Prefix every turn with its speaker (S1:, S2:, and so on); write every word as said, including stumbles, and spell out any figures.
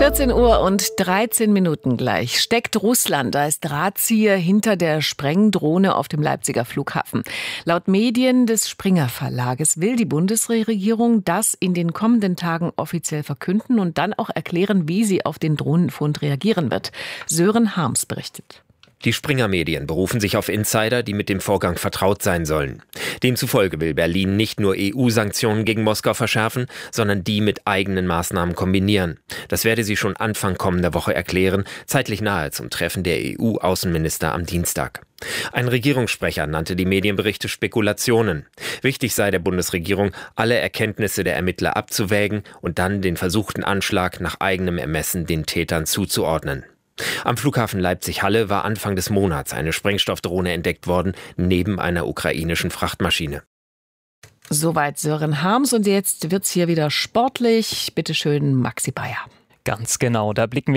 S1: vierzehn Uhr und dreizehn Minuten gleich. Steckt Russland als Drahtzieher hinter der Sprengdrohne auf dem Leipziger Flughafen? Laut Medien des Springer Verlages will die Bundesregierung das in den kommenden Tagen offiziell verkünden und dann auch erklären, wie sie auf den Drohnenfund reagieren wird. Sören Harms berichtet.
S2: Die Springer-Medien berufen sich auf Insider, die mit dem Vorgang vertraut sein sollen. Demzufolge will Berlin nicht nur E U-Sanktionen gegen Moskau verschärfen, sondern die mit eigenen Maßnahmen kombinieren. Das werde sie schon Anfang kommender Woche erklären, zeitlich nahe zum Treffen der E U-Außenminister am Dienstag. Ein Regierungssprecher nannte die Medienberichte Spekulationen. Wichtig sei der Bundesregierung, alle Erkenntnisse der Ermittler abzuwägen und dann den versuchten Anschlag nach eigenem Ermessen den Tätern zuzuordnen. Am Flughafen Leipzig-Halle war Anfang des Monats eine Sprengstoffdrohne entdeckt worden, neben einer ukrainischen Frachtmaschine.
S1: Soweit Sören Harms und jetzt wird's hier wieder sportlich. Bitte schön, Maxi Bayer.
S3: Ganz genau, da blicken wir